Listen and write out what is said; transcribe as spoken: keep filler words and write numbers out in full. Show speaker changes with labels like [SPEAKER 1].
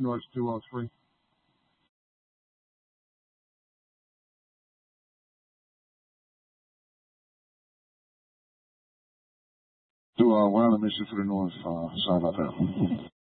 [SPEAKER 1] North two oh three.
[SPEAKER 2] two oh one, let me see for the north. Uh, sorry about that.